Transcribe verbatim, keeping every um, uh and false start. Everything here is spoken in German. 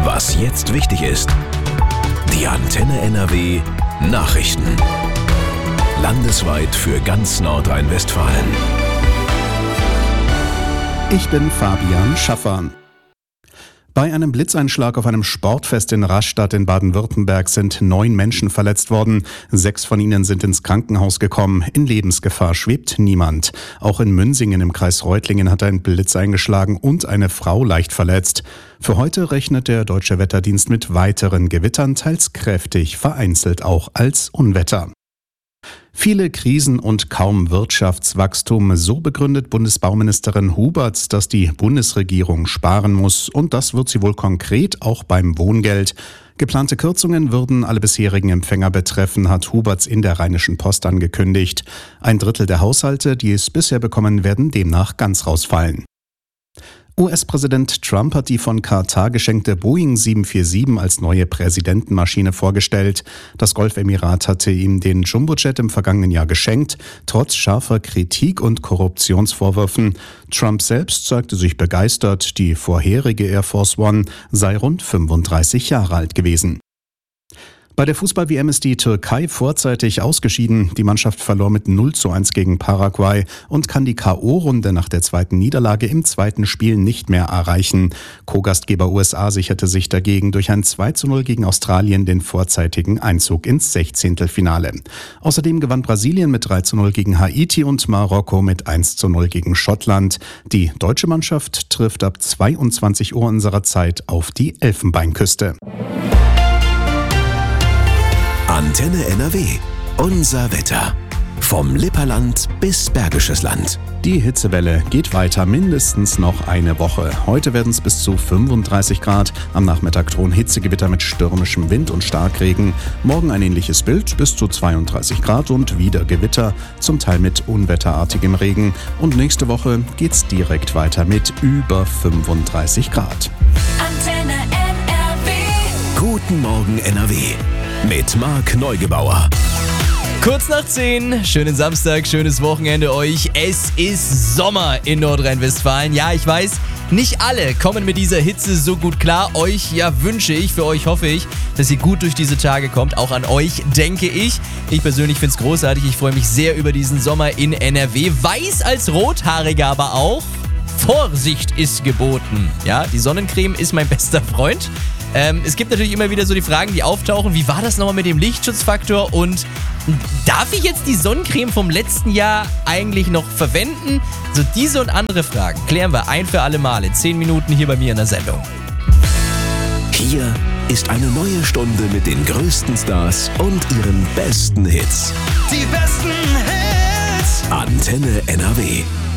Was jetzt wichtig ist. Die Antenne N R W Nachrichten. Landesweit für ganz Nordrhein-Westfalen. Ich bin Fabian Schaffer. Bei einem Blitzeinschlag auf einem Sportfest in Rastatt in Baden-Württemberg sind neun Menschen verletzt worden. Sechs von ihnen sind ins Krankenhaus gekommen. In Lebensgefahr schwebt niemand. Auch in Münsingen im Kreis Reutlingen hat ein Blitz eingeschlagen und eine Frau leicht verletzt. Für heute rechnet der Deutsche Wetterdienst mit weiteren Gewittern, teils kräftig, vereinzelt auch als Unwetter. Viele Krisen und kaum Wirtschaftswachstum, so begründet Bundesbauministerin Huberts, dass die Bundesregierung sparen muss. Und das wird sie wohl konkret auch beim Wohngeld. Geplante Kürzungen würden alle bisherigen Empfänger betreffen, hat Huberts in der Rheinischen Post angekündigt. Ein Drittel der Haushalte, die es bisher bekommen, werden demnach ganz rausfallen. U S-Präsident Trump hat die von Katar geschenkte Boeing sieben vier sieben als neue Präsidentenmaschine vorgestellt. Das Golfemirat hatte ihm den Jumbojet im vergangenen Jahr geschenkt, trotz scharfer Kritik und Korruptionsvorwürfen. Trump selbst zeigte sich begeistert. Die vorherige Air Force One sei rund fünfunddreißig Jahre alt gewesen. Bei der Fußball-W M ist die Türkei vorzeitig ausgeschieden. Die Mannschaft verlor mit null zu eins gegen Paraguay und kann die K O-Runde nach der zweiten Niederlage im zweiten Spiel nicht mehr erreichen. Co-Gastgeber U S A sicherte sich dagegen durch ein zwei zu null gegen Australien den vorzeitigen Einzug ins Sechzehntelfinale. Außerdem gewann Brasilien mit drei zu null gegen Haiti und Marokko mit eins zu null gegen Schottland. Die deutsche Mannschaft trifft ab zweiundzwanzig Uhr unserer Zeit auf die Elfenbeinküste. Antenne N R W. Unser Wetter. Vom Lipperland bis Bergisches Land. Die Hitzewelle geht weiter, mindestens noch eine Woche. Heute werden es bis zu fünfunddreißig Grad. Am Nachmittag drohen Hitzegewitter mit stürmischem Wind und Starkregen. Morgen ein ähnliches Bild, bis zu zweiunddreißig Grad und wieder Gewitter, zum Teil mit unwetterartigem Regen. Und nächste Woche geht's direkt weiter mit über fünfunddreißig Grad. Antenne N R W. Guten Morgen N R W. Mit Marc Neugebauer. Kurz nach zehn, schönen Samstag, schönes Wochenende euch. Es ist Sommer in Nordrhein-Westfalen. Ja, ich weiß, nicht alle kommen mit dieser Hitze so gut klar. Euch ja wünsche ich, für euch hoffe ich, dass ihr gut durch diese Tage kommt. Auch an euch denke ich. Ich persönlich finde es großartig. Ich freue mich sehr über diesen Sommer in N R W. Weiß als Rothaarige aber auch. Vorsicht ist geboten. Ja, die Sonnencreme ist mein bester Freund. Ähm, es gibt natürlich immer wieder so die Fragen, die auftauchen. Wie war das nochmal mit dem Lichtschutzfaktor? Und darf ich jetzt die Sonnencreme vom letzten Jahr eigentlich noch verwenden? So diese und andere Fragen klären wir ein für alle Mal in zehn Minuten hier bei mir in der Sendung. Hier ist eine neue Stunde mit den größten Stars und ihren besten Hits. Die besten Hits. Antenne N R W.